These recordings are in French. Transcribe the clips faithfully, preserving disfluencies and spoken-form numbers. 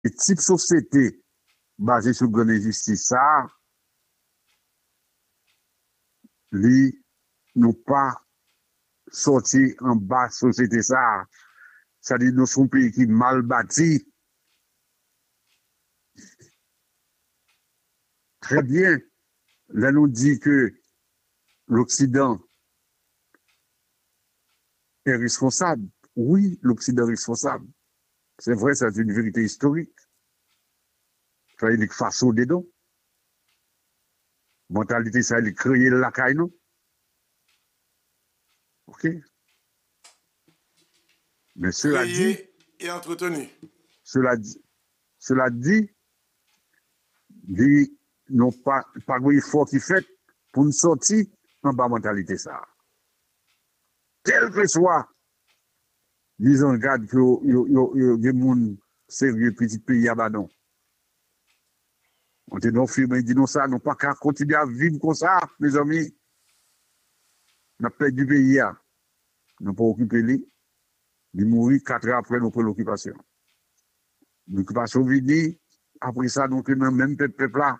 type de société basée sur grande injustice, ça, lui, nous pas sorti en bas de société, ça. Ça dit, nous sommes un pays qui est mal bâti. Très bien. Là, nous dit que l'Occident est responsable. Oui, l'Occident est responsable. C'est vrai, c'est une vérité historique. Ça veut dire que face au dedans. Mentalité, ça veut dire créer la caille, non? OK? Mais cela dit, Créé et entretenu. cela dit, cela dit, dit, non pas, pas de effort qui fait pour nous sortir en bas mentalité, ça. Quel que soit, disons, regarde que il y a des gens sérieux, petit pays, ah bah non. On te non film, dit non ça, non pas qu'à continuer à vivre comme ça, mes amis. On a perdu du pays, on n'a pas occupé lui. Il mourit quatre ans après notre l'occupation. L'occupation vient, après ça, donc, dans le même peuple là.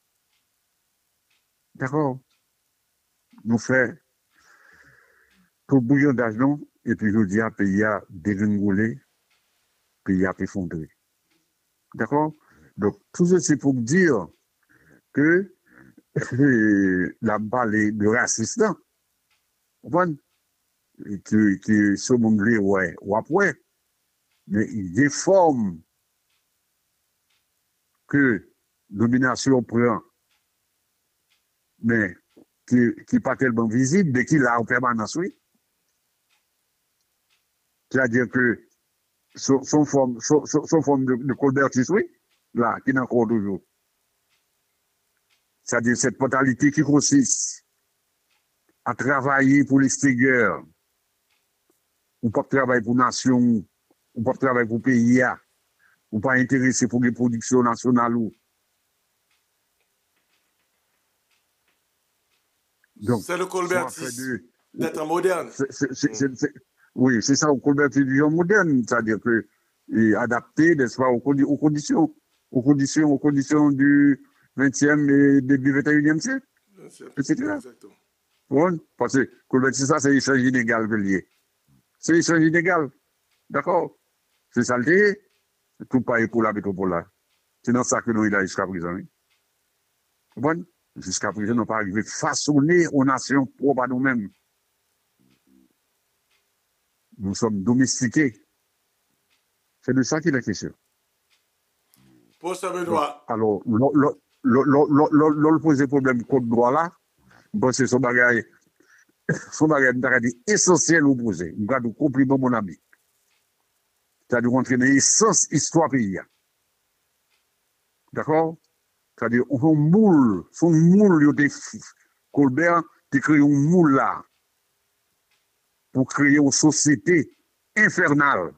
D'accord? Nous faisons tout bouillon d'argent, et puis je dis à pays à dégringoler, pays à effondrer. D'accord? Donc, tout ça, c'est pour dire que la balle de raciste, vous comprenez? Que, que ce monde-là, ouais, ou après, mais il déforme que domination prend, mais qui n'est pas tellement visible, mais qui l'a en permanence, oui. C'est-à-dire que son, son forme, son, son forme de, de Colbertis, oui, là, qui n'a encore toujours. C'est-à-dire cette mentalité qui consiste à travailler pour l'extérieur, ou pas travailler pour nation, ou pas travailler pour pays, ou pas intéressé pour les productions nationales. Donc, c'est le Colbertis d'être moderne. C'est, c'est, c'est, c'est, oui, c'est ça, au Colbertis du genre moderne, c'est-à-dire que est adapté, n'est-ce pas, aux, aux conditions, aux conditions, aux conditions du vingtième et début vingt et unième siècle. et cetera. Exactement. Bon, parce que Colbertis, ça, c'est l'échange inégal que lié. C'est l'échange inégal. D'accord? C'est ça le tout pareil pour la métropole là. C'est dans ça que nous, il a jusqu'à présent. Bon, jusqu'à présent, nous n'avons pas arrivé à façonner aux nations propres à nous-mêmes. Nous sommes domestiqués. C'est de ça qu'il est question. Pour ça, Benoît. Alors, l'on pose des problèmes contre droit là, bon, c'est son bagage, son bagage essentiel au poser. Nous avons compris, mon ami. C'est-à-dire rentrer dans l'essence histoire pays. D'accord? C'est-à-dire, on moule, son moule, il Colbert, qui crée un moule là, pour créer une société infernale.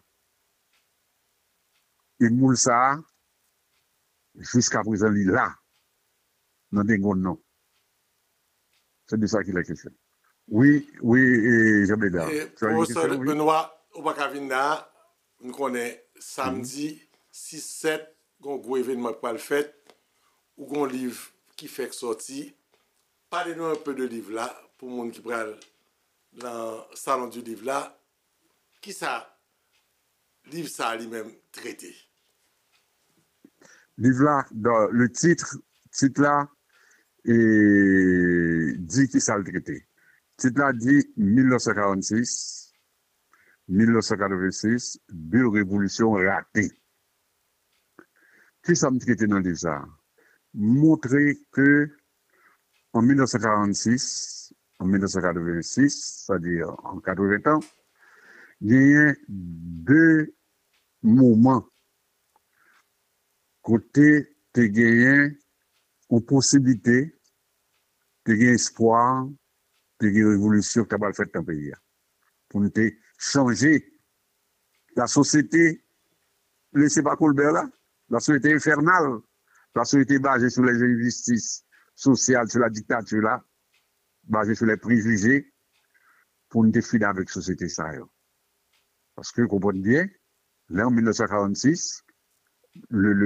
Et moule ça, jusqu'à présent, il est là, dans des grands noms. C'est de ça qu'il est question. Oui, oui, et j'aime bien. Professeur Benoît, au Bakavina, nous connaissons samedi six sept, un gros événement pour le fait, ou un livre qui fait sortir. Parlez-nous un peu de livre là, pour les gens qui prennent dans le salon du livre là. Qui ça, livre ça lui-même traité? Livre là, dans le titre, titre là, et dit qui ça le traité. Titre là dit mille neuf cent quarante-six, mille neuf cent quatre-vingt-six, deux révolutions ratées. Qui ça me traité dans le livre ça? Montrer que en mille neuf cent quarante-six, en mille neuf cent quatre-vingt-six, c'est-à-dire en quatre-vingts ans, il y a deux moments côté te gagné une possibilité, te gagné espoir, te gagné révolution qui va faire dans le pays. Pour nous changer la société, laissez pas Colbert là, la société infernale, la société basée sur les injustices sociales, sur la dictature là, basée sur les préjugés, pour nous finir avec la société ça. Parce que, vous comprenez bien, là en mille neuf cent quarante-six, le,